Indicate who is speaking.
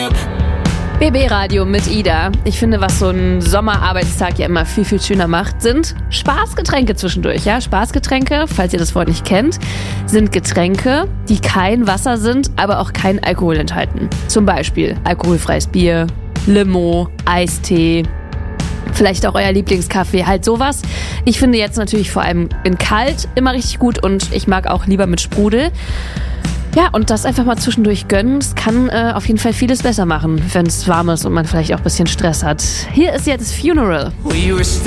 Speaker 1: BB Radio mit Ida. Ich finde, was so ein Sommerarbeitstag ja immer viel, viel schöner macht, sind Spaßgetränke zwischendurch. Ja, Spaßgetränke, falls ihr das Wort nicht kennt, sind Getränke, die kein Wasser sind, aber auch kein Alkohol enthalten. Zum Beispiel alkoholfreies Bier, Limo, Eistee, vielleicht auch euer Lieblingskaffee, halt sowas. Ich finde jetzt natürlich vor allem in kalt immer richtig gut und ich mag auch lieber mit Sprudel. Ja, und das einfach mal zwischendurch gönnen, das kann auf jeden Fall vieles besser machen, wenn es warm ist und man vielleicht auch ein bisschen Stress hat. Hier ist jetzt Funeral.